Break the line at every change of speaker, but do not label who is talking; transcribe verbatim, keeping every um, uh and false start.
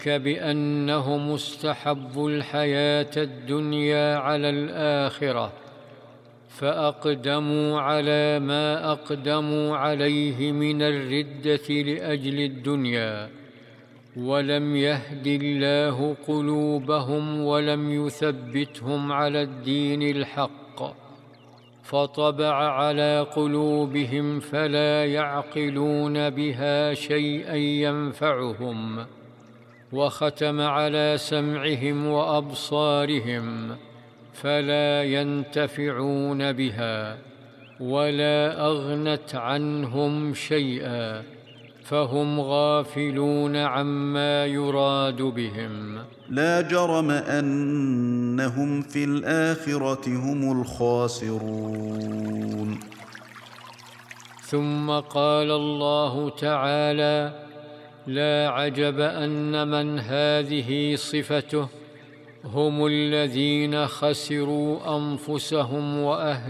بأنهم استحبوا الحياة الدنيا على الآخرة، فأقدموا على ما أقدموا عليه من الردة لأجل الدنيا، ولم يهد الله قلوبهم ولم يثبتهم على الدين الحق، فطبع على قلوبهم فلا يعقلون بها شيئا ينفعهم، وختم على سمعهم وأبصارهم فلا ينتفعون بها، ولا أغنت عنهم شيئا، فهم غافلون عما يراد بهم.
لا جرم أنهم في الآخرة هم الخاسرون.
ثم قال الله تعالى: لا عجب أن من هذه صفته هم الذين خسروا أنفسهم وأهلهم